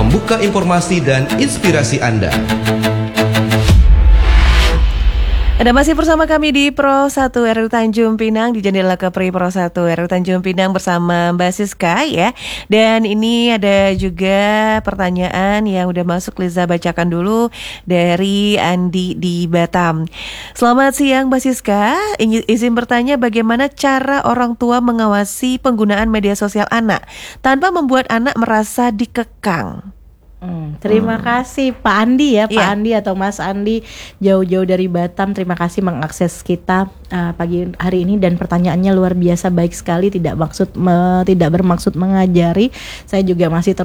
membuka informasi dan inspirasi Anda. Ada masih bersama kami di Pro 1 RRI Tanjung Pinang, di Jendela Kepri Pro 1 RRI Tanjung Pinang bersama Mbak Siska ya. Dan ini ada juga pertanyaan yang udah masuk, Liza bacakan dulu dari Andi di Batam. Selamat siang Mbak Siska, izin bertanya bagaimana cara orang tua mengawasi penggunaan media sosial anak tanpa membuat anak merasa dikekang? Terima kasih Pak Andi ya, Pak Andi atau Mas Andi jauh-jauh dari Batam. Terima kasih mengakses kita pagi hari ini, dan pertanyaannya luar biasa baik sekali. Tidak bermaksud mengajari. Saya juga masih